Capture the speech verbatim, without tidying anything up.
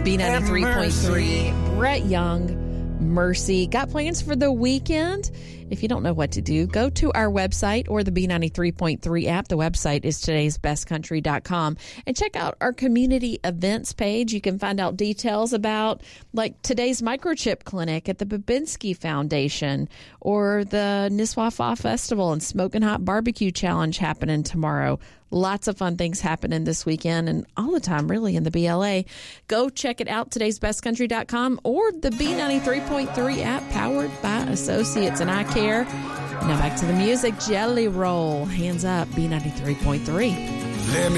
B ninety-three point three. Brett Young, Mercy. Got plans for the weekend? If you don't know what to do, go to our website or the B ninety-three point three app. The website is todays best country dot com. And check out our community events page. You can find out details about like today's microchip clinic at the Babinski Foundation or the Nisswa Fa Festival and Smoking Hot Barbecue Challenge happening tomorrow. Lots of fun things happening this weekend and all the time, really, in the B L A. Go check it out, todays best country dot com or the B ninety-three point three app powered by Associates and I Care. Now back to the music. Jelly Roll. Hands up, B ninety-three point three. Let me